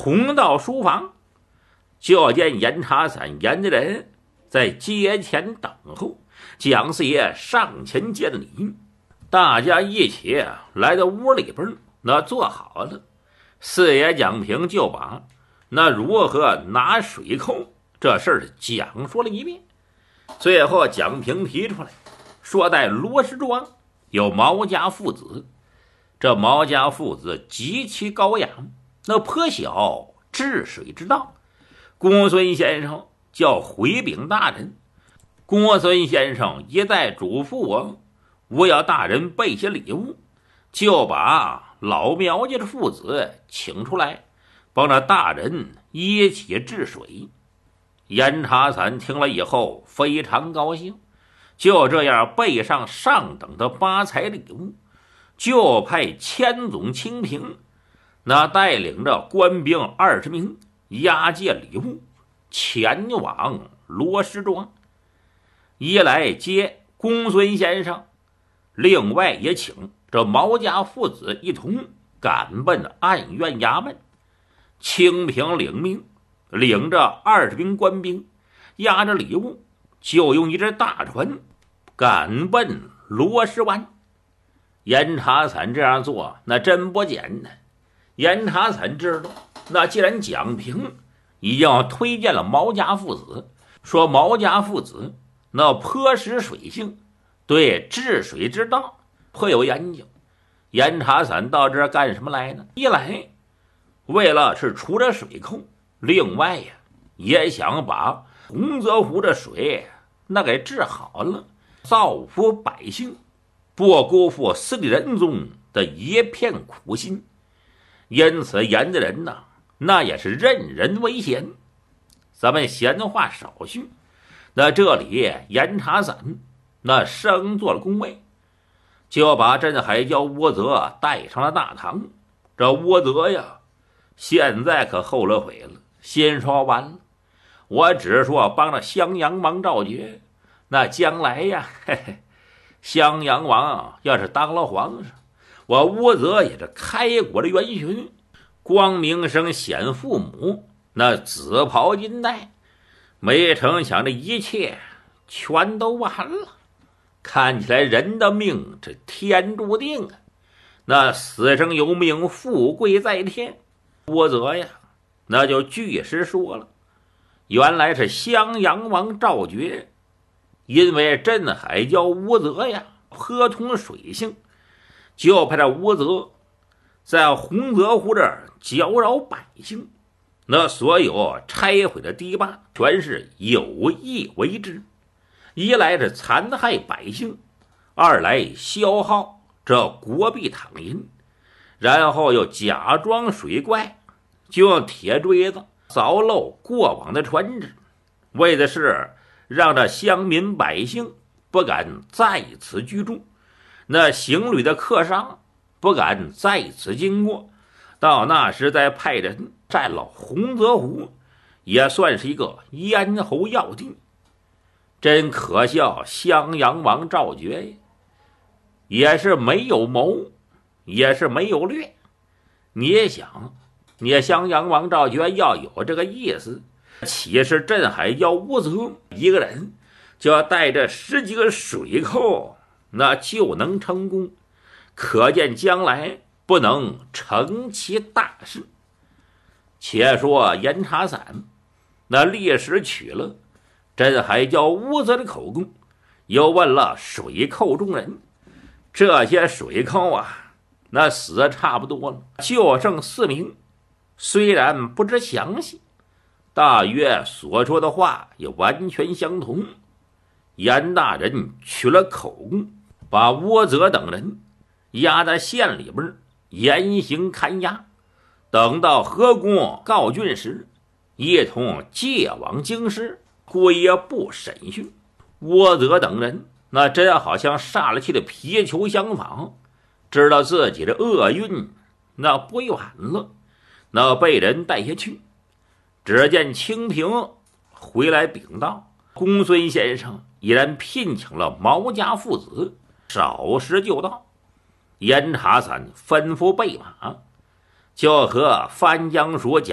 同到书房，就见严查散严家人在街前等候，蒋四爷上前见礼，大家一起来到屋里边，那坐好了。四爷蒋平就把那如何拿水寇这事儿讲述了一遍。最后蒋平提出来说，在罗石庄有毛家父子，这毛家父子极其高雅，那颇晓治水之道。公孙先生叫回禀大人，公孙先生一再嘱咐我要大人备些礼物，就把老苗家的父子请出来，帮着大人一起治水。严查散听了以后非常高兴，就这样备上上等的八彩礼物，就派千总清平那带领着官兵20名押解礼物前往罗石庄，一来接公孙先生，另外也请这毛家父子一同赶奔案院衙门。清平领命，领着20名官兵，押着礼物，就用一只大船赶奔罗石湾。严查散这样做那真不简单。严查散知道，那既然蒋平已经推荐了毛家父子，说毛家父子那颇识水性，对治水之道颇有研究。严查散到这儿干什么来呢？一来为了是除了水寇，另外呀也想把洪泽湖的水那给治好了，造福百姓，不辜负司礼仁宗的一片苦心。因此严家人呐，那也是任人唯贤。咱们闲话少叙，那这里严查散那升做了宫尉，就把镇海椒窝泽带上了大堂。这窝泽呀现在可后了悔了，心说完了，我只说帮着襄阳王赵觉，那将来呀襄阳王要是当了皇上，我窝泽也是开国的元勋，光明生显父母，那紫袍金带。没成想这一切全都完了，看起来人的命这天注定啊，那死生由命，富贵在天。窝泽呀那就据实说了，原来是襄阳王赵觉因为镇海椒窝泽呀颇通水性，就派这窝泽在洪泽湖这儿搅扰百姓，那所有拆毁的堤坝全是有意为之，一来是残害百姓，二来消耗这国币躺银，然后又假装水怪，就用铁锥子凿漏过往的船只，为的是让这乡民百姓不敢在此居住，那行旅的客商不敢在此经过，到那时再派人占了洪泽湖，也算是一个咽喉要地。真可笑，襄阳王赵觉也是没有谋，也是没有略。你也想，你襄阳王赵觉要有这个意思，岂是镇海椒窝泽一个人就要带着10几个水寇，那就能成功？可见将来不能成其大事。且说严查散那立时取了镇海椒窝泽的口供，又问了水寇众人，这些水寇啊那死的差不多了，就剩4名，虽然不知详细，大约所说的话也完全相同。严大人取了口供，把窝泽等人押在县里边严刑看押，等到河公告竣时，一同借往京师归部审讯。窝泽等人那真好像煞了气的皮球相仿，知道自己的厄运那不远了，那被人带下去。只见清平回来禀道，公孙先生已然聘请了毛家父子，少时就到。严查散吩咐备马，就和番江署讲